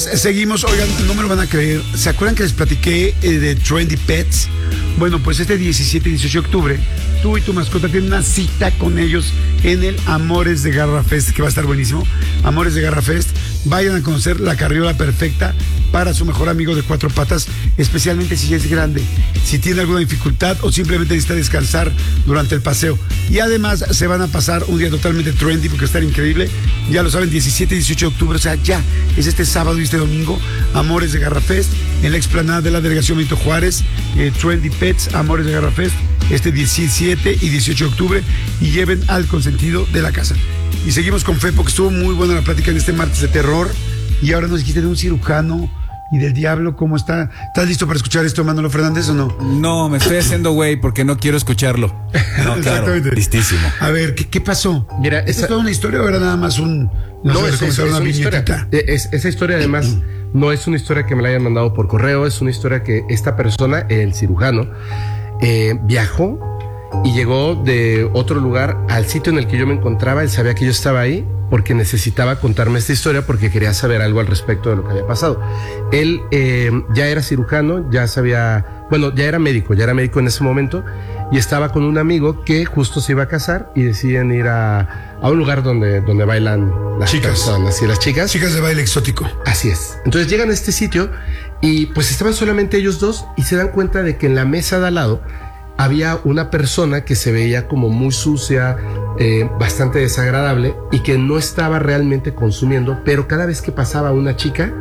Señores, seguimos. Oigan, no me lo van a creer. ¿Se acuerdan que les platiqué de Trendy Pets? Bueno, pues este 17 y 18 de octubre, tú y tu mascota tienen una cita con ellos en el Amores de Garra Fest, que va a estar buenísimo. Amores de Garra Fest. Vayan a conocer la carriola perfecta para su mejor amigo de cuatro patas, especialmente si es grande, si tiene alguna dificultad o simplemente necesita descansar durante el paseo. Y además se van a pasar un día totalmente trendy porque está increíble. Ya lo saben, 17 y 18 de octubre, o sea, ya es este sábado y este domingo, Amores de Garra Fest, en la explanada de la Delegación Benito Juárez, Trendy Pets, Amores de Garra Fest, este 17 y 18 de octubre, y lleven al consentido de la casa. Y seguimos con Fe, porque estuvo muy buena la plática en este martes de terror, y ahora nos dijiste de un cirujano y del diablo. ¿Cómo está? ¿Estás listo para escuchar esto, Manolo Fernández, o no? No, me estoy haciendo güey porque no quiero escucharlo. No, claro, listísimo. A ver, ¿qué pasó? Mira, ¿Es toda una historia o era nada más un... No, es una historia. Esa historia, además, no es una historia que me la hayan mandado por correo, es una historia que esta persona, el cirujano, viajó y llegó de otro lugar al sitio en el que yo me encontraba. Él sabía que yo estaba ahí porque necesitaba contarme esta historia, porque quería saber algo al respecto de lo que había pasado. Él ya era cirujano, ya era médico en ese momento, y estaba con un amigo que justo se iba a casar y deciden ir a un lugar donde bailan las chicas. Personas y las chicas. Chicas de baile exótico. Así es. Entonces llegan a este sitio y pues estaban solamente ellos dos, y se dan cuenta de que en la mesa de al lado había una persona que se veía como muy sucia, bastante desagradable, y que no estaba realmente consumiendo, pero cada vez que pasaba una chica,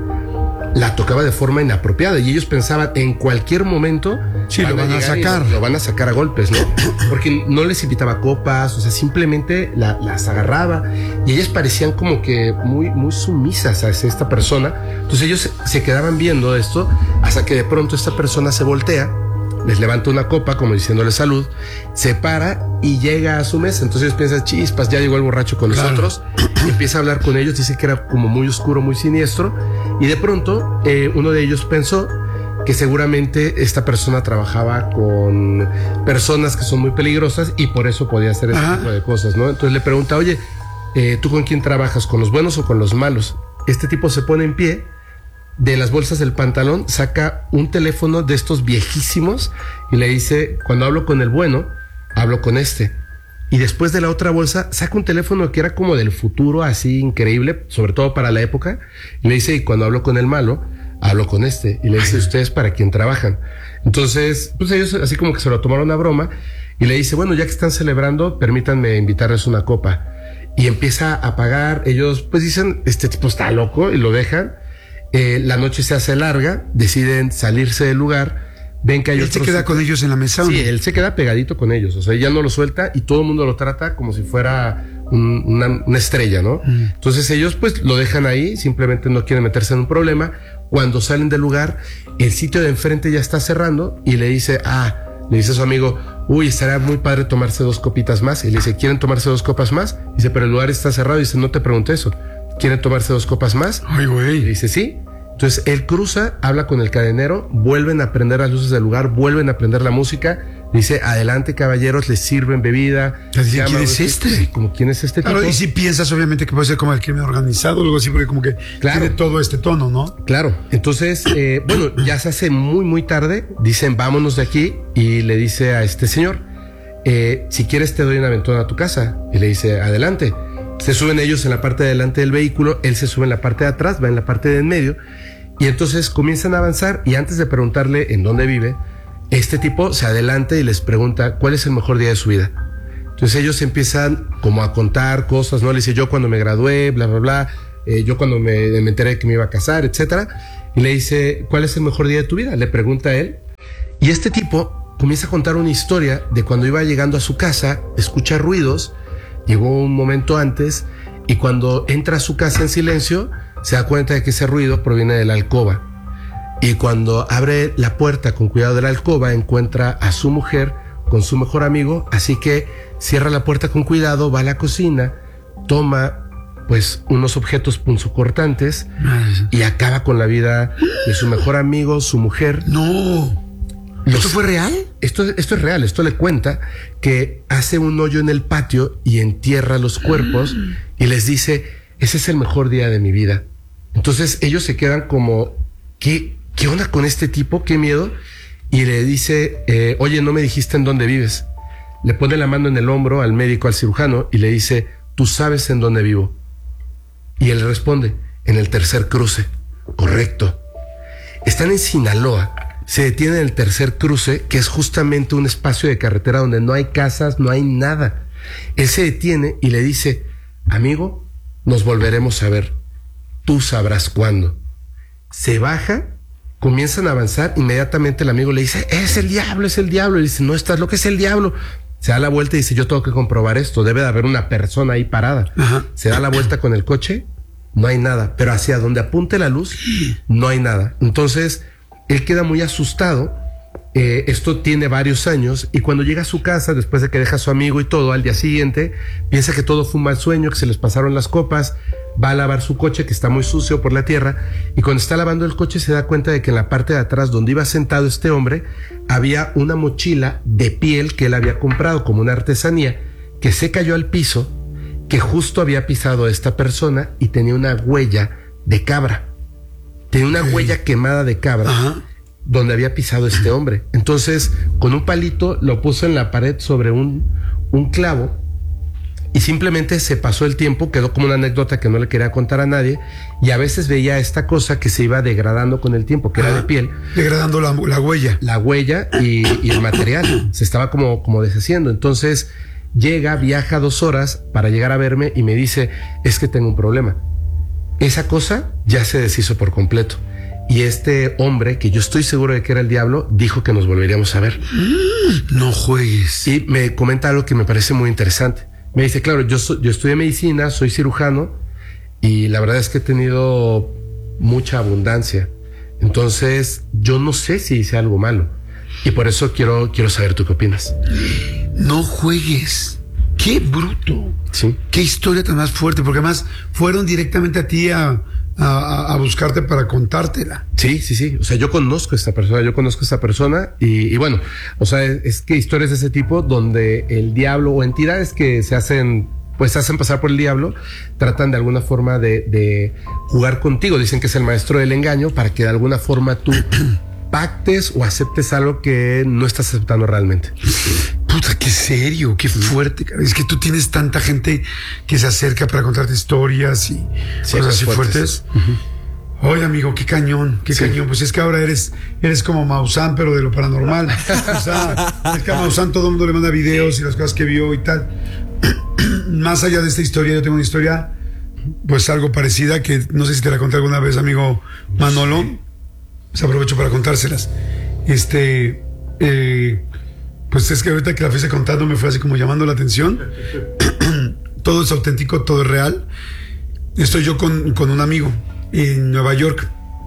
la tocaba de forma inapropiada, y ellos pensaban en cualquier momento lo van a sacar. Lo van a sacar a golpes, ¿no? Porque no les invitaba copas, o sea, simplemente las agarraba, y ellas parecían como que muy, muy sumisas hacia esta persona. Entonces ellos se quedaban viendo esto, hasta que de pronto esta persona se voltea, les levanta una copa como diciéndole salud, se para y llega a su mesa. Entonces ellos piensan, chispas, ya llegó el borracho con nosotros, y empieza a hablar con ellos. Dice que era como muy oscuro, muy siniestro, y de pronto uno de ellos pensó que seguramente esta persona trabajaba con personas que son muy peligrosas y por eso podía hacer ese tipo de cosas, ¿no? Entonces le pregunta, oye, ¿tú con quién trabajas? ¿Con los buenos o con los malos? Este tipo se pone en pie, de las bolsas del pantalón saca un teléfono de estos viejísimos y le dice, cuando hablo con el bueno, hablo con este. Y después de la otra bolsa saca un teléfono que era como del futuro, así increíble, sobre todo para la época, y le dice, y cuando hablo con el malo, hablo con este. Y le dice, ¿ustedes para quién trabajan? Entonces, pues ellos así como que se lo tomaron a broma, y le dice, bueno, ya que están celebrando, permítanme invitarles una copa. Y empieza a pagar. Ellos pues dicen, este tipo está loco, y lo dejan. La noche se hace larga, deciden salirse del lugar, ven que hay otros... ¿Él se queda con ellos en la mesa? Sí, él se queda pegadito con ellos, o sea, ya no lo suelta, y todo el mundo lo trata como si fuera una estrella, ¿no? Entonces ellos pues lo dejan ahí, simplemente no quieren meterse en un problema. Cuando salen del lugar, el sitio de enfrente ya está cerrando, y le dice a su amigo, uy, estaría muy padre tomarse 2 copitas más. Y le dice, ¿quieren tomarse 2 copas más? Dice, pero el lugar está cerrado. Y dice, no te pregunté eso. ¿Quieren tomarse 2 copas más? Ay, güey. Y dice, sí. Entonces él cruza, habla con el cadenero, vuelven a prender las luces del lugar, vuelven a prender la música. Dice, adelante caballeros, les sirven bebida. Dice, ¿quién es este? Sí, como, ¿quién es este tipo? Claro, y si piensas obviamente que puede ser como el crimen organizado o algo así, porque como que tiene todo este tono, ¿no? Claro. Entonces, bueno, ya se hace muy, muy tarde. Dicen, vámonos de aquí. Y le dice a este señor, si quieres te doy un aventón a tu casa. Y le dice, adelante. Se suben ellos en la parte de adelante del vehículo, él se sube en la parte de atrás, va en la parte de en medio, y entonces comienzan a avanzar, y antes de preguntarle en dónde vive, este tipo se adelanta y les pregunta cuál es el mejor día de su vida. Entonces ellos empiezan como a contar cosas, ¿no? Le dice, yo cuando me gradué, bla, bla, bla, yo cuando me enteré que me iba a casar, etcétera. Y le dice, ¿cuál es el mejor día de tu vida? Le pregunta a él. Y este tipo comienza a contar una historia de cuando iba llegando a su casa, escucha ruidos. Llegó un momento antes, y cuando entra a su casa en silencio, se da cuenta de que ese ruido proviene de la alcoba. Y cuando abre la puerta con cuidado de la alcoba, encuentra a su mujer con su mejor amigo, así que cierra la puerta con cuidado, va a la cocina, toma pues unos objetos punzocortantes y acaba con la vida de su mejor amigo, su mujer. No. ¿Esto fue real? Esto es real. Esto le cuenta que hace un hoyo en el patio y entierra los cuerpos y les dice, ese es el mejor día de mi vida. Entonces ellos se quedan como, ¿qué onda con este tipo? ¿Qué miedo? Y le dice, oye, no me dijiste en dónde vives. Le pone la mano en el hombro al médico, al cirujano, y le dice, ¿tú sabes en dónde vivo? Y él responde, en el tercer cruce. Correcto. Están en Sinaloa, se detienen en el tercer cruce, que es justamente un espacio de carretera donde no hay casas, no hay nada. Él se detiene y le dice, amigo, nos volveremos a ver. Tú sabrás cuándo. Se baja, comienzan a avanzar, inmediatamente el amigo le dice, es el diablo, es el diablo. Y dice, no, estás loco, es el diablo. Se da la vuelta y dice, yo tengo que comprobar esto, debe de haber una persona ahí parada. Ajá. Se da la vuelta con el coche, no hay nada, pero hacia donde apunte la luz, no hay nada. Entonces, él queda muy asustado. Esto tiene varios años, y cuando llega a su casa, después de que deja a su amigo y todo, al día siguiente, piensa que todo fue un mal sueño, que se les pasaron las copas, va a lavar su coche, que está muy sucio por la tierra, y cuando está lavando el coche se da cuenta de que en la parte de atrás, donde iba sentado este hombre, había una mochila de piel que él había comprado como una artesanía, que se cayó al piso, que justo había pisado a esta persona y tenía una huella de cabra. Tenía una huella quemada de cabra. Ajá. Donde había pisado este hombre. Entonces, con un palito lo puso en la pared sobre un clavo, y simplemente se pasó el tiempo, quedó como una anécdota que no le quería contar a nadie, y a veces veía esta cosa que se iba degradando con el tiempo, que era de piel. Degradando la huella. La huella y el material. Se estaba como deshaciendo. Entonces, viaja 2 horas para llegar a verme y me dice, es que tengo un problema. Esa cosa ya se deshizo por completo. Y este hombre, que yo estoy seguro de que era el diablo, dijo que nos volveríamos a ver. No juegues. Y me comenta algo que me parece muy interesante. Me dice, claro, yo estudié medicina, soy cirujano, y la verdad es que he tenido mucha abundancia. Entonces, yo no sé si hice algo malo. Y por eso quiero saber tú qué opinas. No juegues. ¡Qué bruto! Sí. ¡Qué historia tan más fuerte! Porque además fueron directamente a ti a buscarte para contártela. Sí. O sea, yo conozco a esta persona, y bueno, o sea, es que historias de ese tipo donde el diablo o entidades que se hacen pasar por el diablo, tratan de alguna forma de jugar contigo. Dicen que es el maestro del engaño para que de alguna forma tú pactes o aceptes algo que no estás aceptando realmente. Puta, qué serio, qué fuerte. Es que tú tienes tanta gente que se acerca para contarte historias y cosas así fuertes. Oye, amigo, qué cañón. Pues es que ahora eres como Maussan, pero de lo paranormal. O sea, es que a Maussan todo el mundo le manda videos y las cosas que vio y tal. Más allá de esta historia, yo tengo una historia, pues algo parecida, que no sé si te la conté alguna vez, amigo Manolo. Pues aprovecho para contárselas. Pues es que ahorita que la fuiste contando me fue así como llamando la atención. Todo es auténtico, todo es real. Estoy yo con un amigo en Nueva York,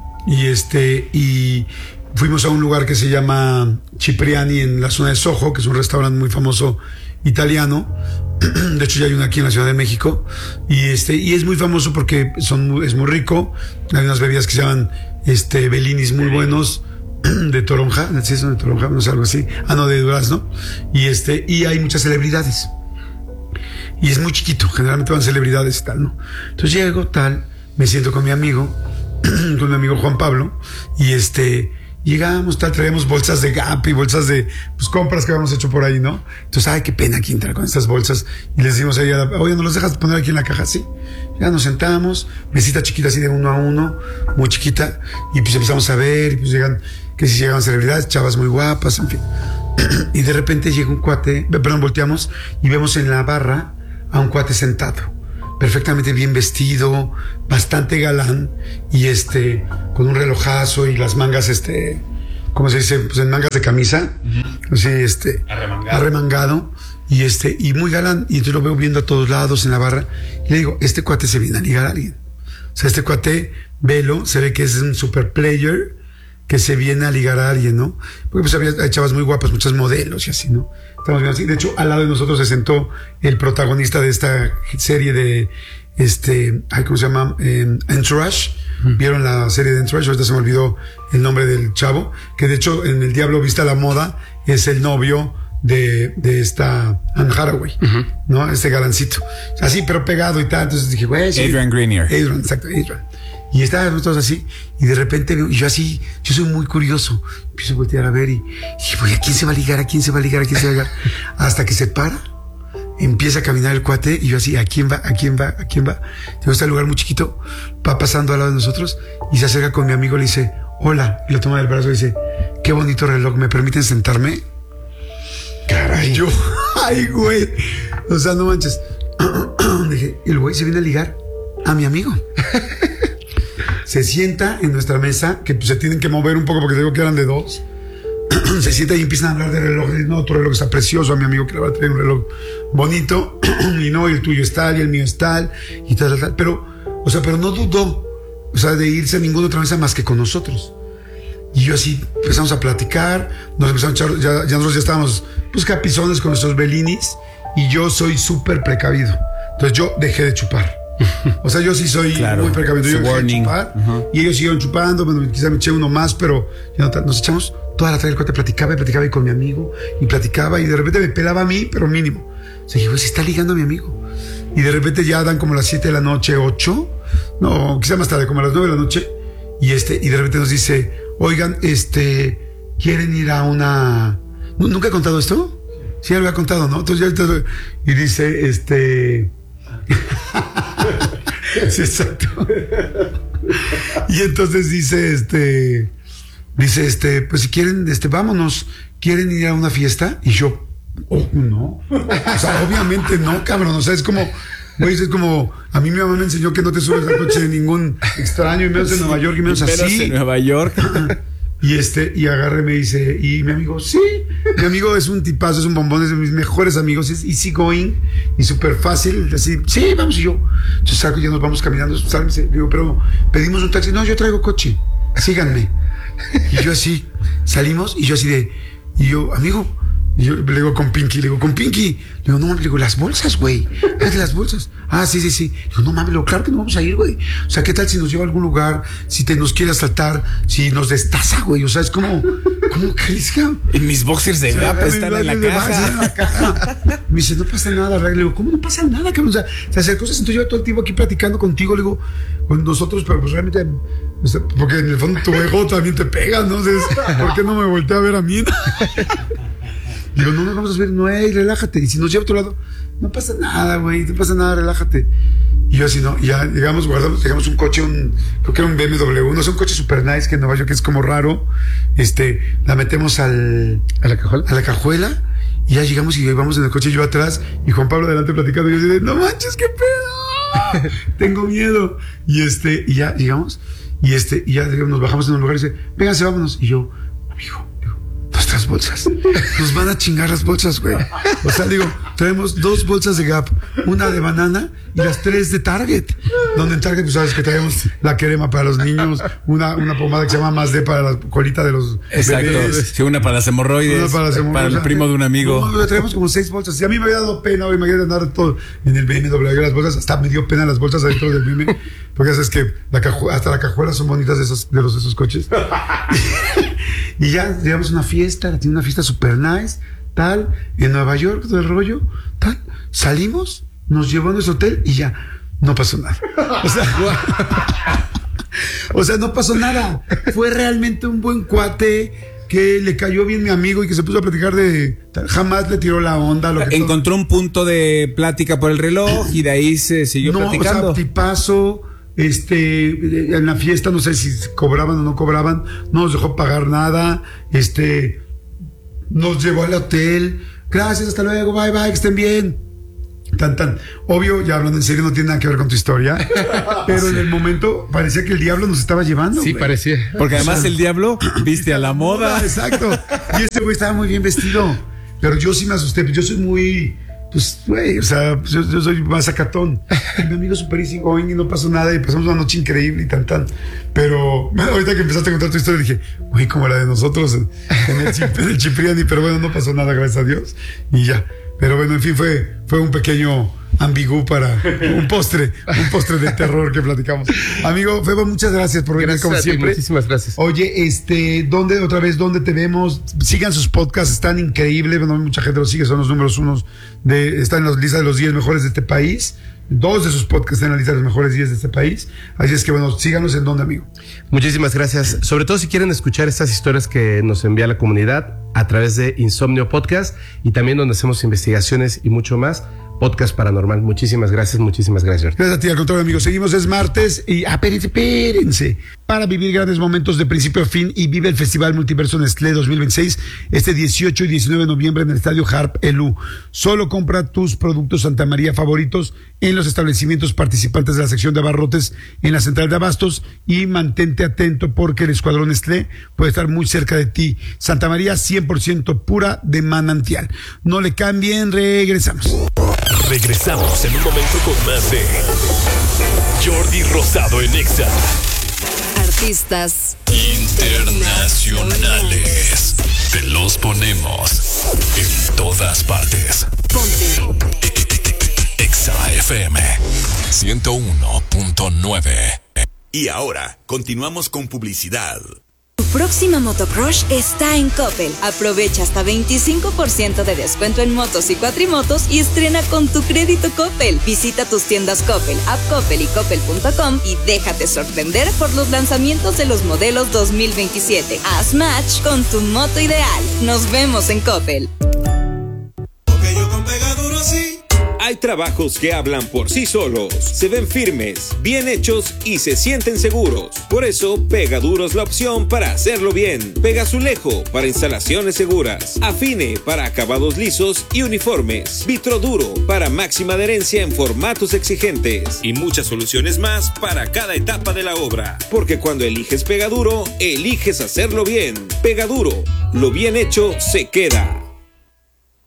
y fuimos a un lugar que se llama Cipriani en la zona de Soho, que es un restaurante muy famoso italiano. De hecho ya hay uno aquí en la Ciudad de México, y es muy famoso porque es muy rico. Hay unas bebidas que se llaman Bellinis muy buenos, de toronja, ¿sí son de toronja? No sé, algo así. No, de durazno. Y hay muchas celebridades. Y es muy chiquito, generalmente van celebridades y tal, ¿no? Entonces llego, me siento con mi amigo Juan Pablo, y llegamos, traíamos bolsas de Gap y bolsas de compras que habíamos hecho por ahí, ¿no? Entonces, qué pena aquí entrar con estas bolsas. Y les decimos a ella, oye, ¿no los dejas poner aquí en la caja? Sí. Ya nos sentamos, mesita chiquita así de 1 a 1, muy chiquita, y pues empezamos a ver, y pues llegaban celebridades, chavas muy guapas, en fin. Y de repente llega un cuate, volteamos y vemos en la barra a un cuate sentado, perfectamente bien vestido, bastante galán, y con un relojazo y las mangas, ¿cómo se dice? Pues en mangas de camisa, así, arremangado, y muy galán. Y entonces lo veo viendo a todos lados en la barra, y le digo, este cuate se viene a ligar a alguien. O sea, este cuate, velo, se ve que es un super player que se viene a ligar a alguien, ¿no? Porque pues hay chavas muy guapas, muchos modelos y así, ¿no? Estamos viendo así. De hecho, al lado de nosotros se sentó el protagonista de esta serie de, ¿cómo se llama? Entourage. ¿Vieron la serie de Entourage? Ahorita se me olvidó el nombre del chavo, que de hecho en El Diablo Viste a la Moda es el novio de esta Anne Hathaway, ¿no? Este galancito. Así, pero pegado y tal. Entonces dije, güey. Sí, Adrian Grenier. Adrian, exacto, Adrian. Y estábamos todos así, y de repente, y yo así, yo soy muy curioso, empiezo a voltear a ver y dije, güey, ¿a quién se va a ligar? ¿A quién se va a ligar? ¿A quién se va a ligar? Hasta que se para, empieza a caminar el cuate, y yo así, ¿a quién va? ¿A quién va? ¿A quién va? Tengo este lugar muy chiquito, va pasando al lado de nosotros, y se acerca con mi amigo, le dice, hola, y lo toma del brazo y dice, qué bonito reloj, ¿me permiten sentarme? Caray. Y yo, ay, güey, o sea, no manches. Dije, el güey se viene a ligar a mi amigo. Se sienta en nuestra mesa, que pues, se tienen que mover un poco porque digo que eran de dos. Se sienta y empiezan a hablar de reloj. No, tu reloj está precioso, a mi amigo que le va a traer un reloj bonito. Y no, y el tuyo es tal, y el mío es tal, y tal, tal. Pero, o sea, pero no dudó, o sea, de irse a ninguna otra mesa más que con nosotros. Y yo así empezamos a platicar, nos empezamos a echar, ya nosotros ya estábamos, pues, capizones con nuestros Bellinis, y yo soy súper precavido. Entonces yo dejé de chupar. O sea, yo sí soy muy precavido. Yo dejé de chupar, y ellos siguieron chupando. Bueno, quizá me eché uno más, pero ya no, nos echamos toda la tarde. El cuate platicaba y con mi amigo, y platicaba, y de repente me pelaba a mí, pero mínimo. O sea, dije, pues, está ligando a mi amigo. Y de repente ya dan como las 7 de la noche, 8, no, quizá más tarde, como a las 9 de la noche, y de repente nos dice, oigan, ¿quieren ir a una... ¿Nunca he contado esto? Sí, ya lo había contado, ¿no? Entonces ya, y dice, sí, exacto. Y entonces dice, pues si quieren, vámonos, ¿quieren ir a una fiesta? Y yo, no. O sea, obviamente no, cabrón. O sea, es como, güey, es como, a mí mi mamá me enseñó que no te subes al coche de ningún extraño, y menos en Nueva York, y menos así. En Nueva York. Y agarre y me dice, y mi amigo, sí, mi amigo es un tipazo, es un bombón, es de mis mejores amigos, es easy going y súper fácil, así, sí, vamos, y yo saco, ya nos vamos caminando, sálvense, digo, pero pedimos un taxi, no, yo traigo coche, síganme. Y yo así, salimos, y yo así y yo, amigo, y yo le digo con Pinky, le digo, no mames, le digo, las bolsas, güey, las bolsas. Ah, sí. Digo, no mames, claro que no vamos a ir, güey. O sea, ¿qué tal si nos lleva a algún lugar, si nos quiere asaltar, si nos destaza, güey? O sea, es como crees que... En mis boxers de Gap están en la caja. Me dice, no pasa nada, le digo, ¿cómo no pasa nada, cabrón? O sea, se hace cosas, entonces yo todo el tiempo aquí platicando contigo, le digo, con nosotros, pero pues realmente, porque en el fondo tu ego también te pega, ¿no? Entonces, ¿por qué no me voltea a ver a mí? Digo, no nos vamos a subir, no, relájate. Y si nos lleva a otro lado, no pasa nada, güey, no pasa nada, relájate. Y yo así, no, ya llegamos un coche, creo que era un BMW, no es un coche super nice que en Nueva York es como raro. La metemos a la cajuela, y ya llegamos y vamos en el coche, yo atrás, y Juan Pablo adelante platicando, y yo así no manches, qué pedo, tengo miedo. Y ya llegamos, y ya nos bajamos en un lugar y dice, vénganse, vámonos. Y yo, amigo, nuestras bolsas, nos van a chingar las bolsas, güey. O sea, digo, traemos 2 bolsas de Gap, una de banana y las 3 de Target. Donde en Target, pues sabes que traemos la crema para los niños, una pomada que se llama Más D para la colita de los bebés. Sí, una para las hemorroides, para el primo de un amigo. No, traemos como 6 bolsas. Y a mí me había dado pena, güey, imagínate andar todo en el BMW, las bolsas, hasta me dio pena las bolsas adentro del BMW, porque ya sabes que hasta la cajuela son bonitas de esos coches. Y ya llegamos a una fiesta, tiene una fiesta super nice, tal, en Nueva York, todo el rollo, tal. Salimos, nos llevó a nuestro hotel y ya, no pasó nada. O sea, no pasó nada. Fue realmente un buen cuate que le cayó bien mi amigo y que se puso a platicar jamás le tiró la onda. Encontró un punto de plática por el reloj y de ahí se siguió platicando. O sea, tipazo. En la fiesta, no sé si cobraban o no cobraban, no nos dejó pagar nada, nos llevó al hotel, gracias, hasta luego, bye, que estén bien. Tan. Obvio, ya hablando en serio, no tiene nada que ver con tu historia, pero en el momento parecía que el diablo nos estaba llevando. Sí, güey. Parecía. Porque además el diablo viste a la moda. Exacto. Y este güey estaba muy bien vestido, pero yo sí me asusté, yo soy muy... Pues, güey, o sea, yo soy más sacatón. Y mi amigo super easy going y no pasó nada y pasamos una noche increíble y tan. Pero ahorita que empezaste a contar tu historia dije, güey, como la de nosotros en el Cipriani, pero bueno, no pasó nada, gracias a Dios. Y ya. Pero bueno, en fin, fue un pequeño ambigú para un postre de terror que platicamos. Amigo Febo, muchas gracias por venir como siempre. Muchísimas gracias. Oye, ¿dónde te vemos? Sigan sus podcasts, están increíbles. Bueno, mucha gente los sigue, son los números unos están en la lista de los 10 mejores de este país. 2 de sus podcasts están en la lista de los mejores 10 de este país. Así es que bueno, síganos. ¿En dónde, amigo? Muchísimas gracias. Sobre todo si quieren escuchar estas historias que nos envía la comunidad a través de Insomnio Podcast y también donde hacemos investigaciones y mucho más. Podcast Paranormal. Muchísimas gracias. Gracias a ti, al contrario, amigos. Seguimos, es martes y espérense. Para vivir grandes momentos de principio a fin y vive el Festival Multiverso Nestlé 2026 este 18 y 19 de noviembre en el Estadio Harp Elú. Solo compra tus productos Santa María favoritos en los establecimientos participantes de la sección de abarrotes en la central de abastos y mantente atento porque el escuadrón Nestlé puede estar muy cerca de ti. Santa María 100% pura de manantial. No le cambien, regresamos. Regresamos en un momento con más de Jordi Rosado en Exa. Artistas internacionales. Te los ponemos en todas partes. Ponte Exa FM 101.9. Y ahora continuamos con publicidad. Tu próxima motocross está en Coppel. Aprovecha hasta 25% de descuento en motos y cuatrimotos y estrena con tu crédito Coppel. Visita tus tiendas Coppel, App Coppel y Coppel.com y déjate sorprender por los lanzamientos de los modelos 2027. Haz match con tu moto ideal. Nos vemos en Coppel. Porque yo con Pegaduro sí. Hay trabajos que hablan por sí solos, se ven firmes, bien hechos y se sienten seguros. Por eso, Pegaduro es la opción para hacerlo bien. Pegazulejo para instalaciones seguras. Afine para acabados lisos y uniformes. Vitroduro para máxima adherencia en formatos exigentes. Y muchas soluciones más para cada etapa de la obra. Porque cuando eliges Pegaduro, eliges hacerlo bien. Pegaduro, lo bien hecho se queda.